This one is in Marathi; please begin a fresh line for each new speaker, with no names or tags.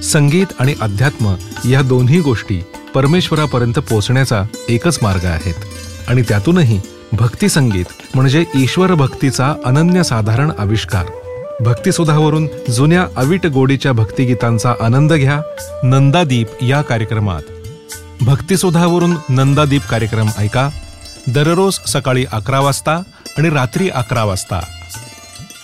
संगीत आणि अध्यात्म या दोन्ही गोष्टी परमेश्वरापर्यंत पोहोचण्याचा एकच मार्ग आहेत आणि त्यातूनही भक्ती संगीत म्हणजे ईश्वर भक्तीचा अनन्यसाधारण आविष्कार. भक्तिसुधावरून जुन्या अवीट गोडीच्या भक्तिगीतांचा आनंद घ्या नंदादीप या कार्यक्रमात. भक्तिसुधावरून नंदादीप कार्यक्रम ऐका दररोज सकाळी 11 वाजता आणि रात्री 11 वाजता.